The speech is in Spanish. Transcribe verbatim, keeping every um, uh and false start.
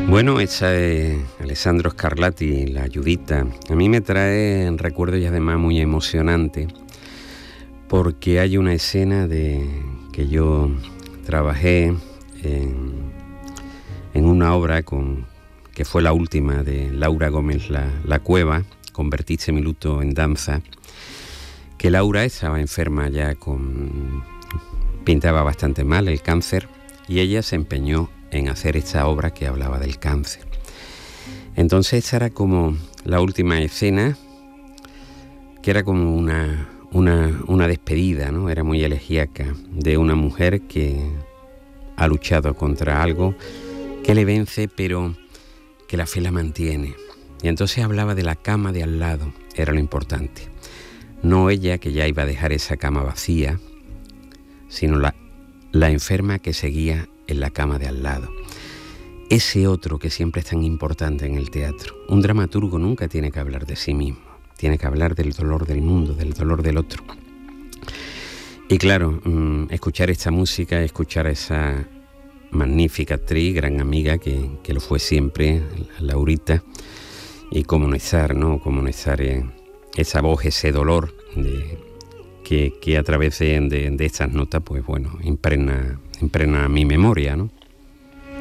Bueno, esa es Alessandro Scarlatti, La Ayudita. A mí me trae recuerdos y además muy emocionante, porque hay una escena de que yo trabajé en, en una obra con, que fue la última de Laura Gómez La, La Cueva, Convertiste mi luto en danza, que Laura estaba enferma ya con... pintaba bastante mal el cáncer, y ella se empeñó en hacer esta obra que hablaba del cáncer. Entonces esta era como la última escena, que era como una, una, una despedida, ¿no? Era muy elegíaca, de una mujer que ha luchado contra algo que le vence, pero que la fe la mantiene. Y entonces hablaba de la cama de al lado, era lo importante. No ella, que ya iba a dejar esa cama vacía, sino la, la enferma que seguía en la cama de al lado. Ese otro que siempre es tan importante en el teatro. Un dramaturgo nunca tiene que hablar de sí mismo, tiene que hablar del dolor del mundo, del dolor del otro. Y claro, mmm, escuchar esta música, escuchar a esa magnífica actriz, gran amiga que, que lo fue siempre, Laurita, y cómo no estar, ¿no? Cómo no estar en esa voz, ese dolor de, que, que a través de, de, de estas notas, pues bueno, impregna, impregna mi memoria, ¿no?